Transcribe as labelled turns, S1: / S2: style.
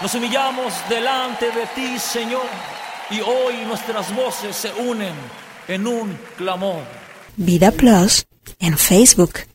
S1: Nos humillamos delante de ti, Señor, y hoy nuestras voces se unen en un clamor.
S2: Vida Plus en Facebook.